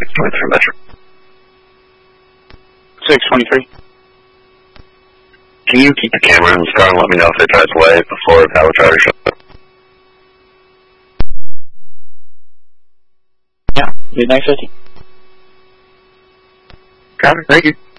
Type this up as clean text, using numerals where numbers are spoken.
623 Metro. 623. Can you keep the camera in the car and let me know if they drive away before the power driver shows up? Yeah, midnight 50. Got it, thank you.